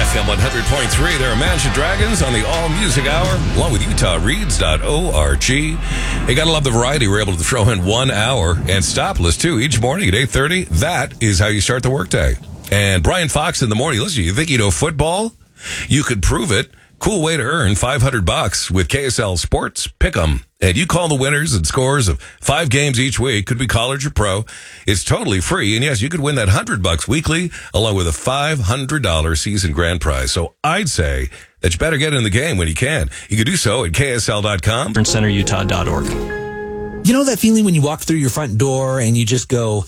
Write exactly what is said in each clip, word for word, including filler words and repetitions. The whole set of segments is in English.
F M one hundred point three. They're Imagine Dragons on the All Music Hour, along with Utah Reads dot org. Hey, gotta love the variety. We're able to throw in one hour and stopless, too, each morning at eight thirty. That is how you start the workday. And Brian Fox in the morning. Listen, you think you know football? You could prove it. Cool way to earn five hundred bucks with K S L Sports Pick'em. And you call the winners and scores of five games each week. Could be college or pro. It's totally free. And yes, you could win that one hundred bucks weekly along with a five hundred dollars season grand prize. So I'd say that you better get in the game when you can. You can do so at K S L dot com. center utah dot org. You know that feeling when you walk through your front door and you just go,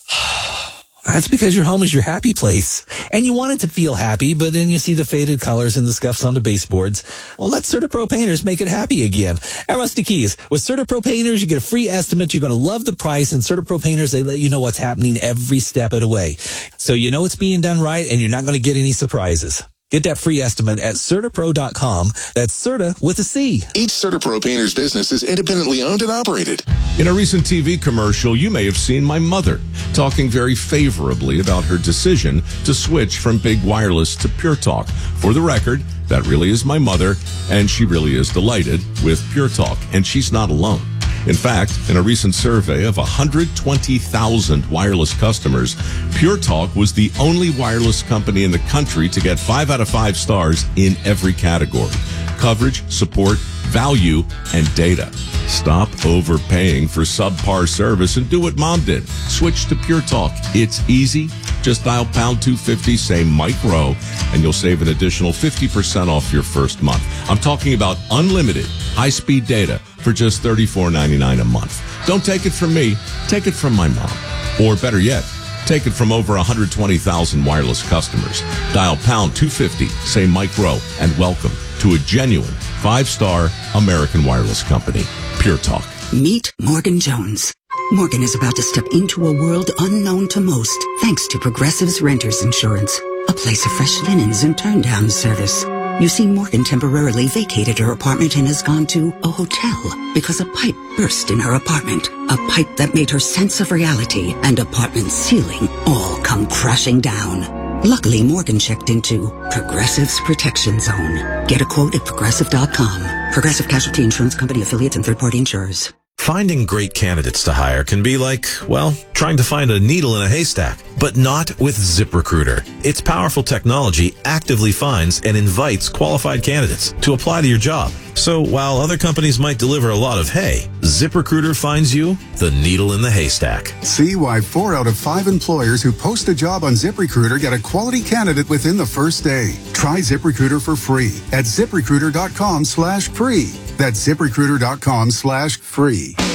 that's because your home is your happy place. And you want it to feel happy, but then you see the faded colors and the scuffs on the baseboards. Well, let CertaPro Painters make it happy again. At Rusty Keys, with CertaPro Painters, you get a free estimate. You're going to love the price. And CertaPro Painters, they let you know what's happening every step of the way. So you know it's being done right, and you're not going to get any surprises. Get that free estimate at Certapro dot com. That's Certa with a C. Each CertaPro Painters business is independently owned and operated. In a recent T V commercial, you may have seen my mother talking very favorably about her decision to switch from Big Wireless to Pure Talk. For the record, that really is my mother, and she really is delighted with Pure Talk, and she's not alone. In fact, in a recent survey of one hundred twenty thousand wireless customers, Pure Talk was the only wireless company in the country to get five out of five stars in every category: coverage, support, value, and data. Stop overpaying for subpar service and do what Mom did. Switch to Pure Talk. It's easy. Just dial pound two fifty, say Mike Rowe, and you'll save an additional fifty percent off your first month. I'm talking about unlimited high-speed data for just thirty-four ninety-nine a month. Don't take it from me. Take it from my mom. Or better yet, take it from over one hundred twenty thousand wireless customers. Dial pound two fifty, say Mike Rowe, and welcome to a genuine five-star American wireless company, Pure Talk. Meet Morgan Jones. Morgan is about to step into a world unknown to most, thanks to Progressive's Renters Insurance, a place of fresh linens and turn-down service. You see, Morgan temporarily vacated her apartment and has gone to a hotel because a pipe burst in her apartment. A pipe that made her sense of reality and apartment ceiling all come crashing down. Luckily, Morgan checked into Progressive's Protection Zone. Get a quote at Progressive dot com. Progressive Casualty Insurance Company affiliates and third-party insurers. Finding great candidates to hire can be like, well, trying to find a needle in a haystack, but not with ZipRecruiter. Its powerful technology actively finds and invites qualified candidates to apply to your job. So while other companies might deliver a lot of hay, ZipRecruiter finds you the needle in the haystack. See why four out of five employers who post a job on ZipRecruiter get a quality candidate within the first day. Try ZipRecruiter for free at ZipRecruiter dot com slash free. That's ZipRecruiter dot com slash free.